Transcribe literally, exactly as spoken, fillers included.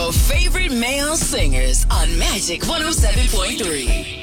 your favorite male singers on Magic one oh seven point three.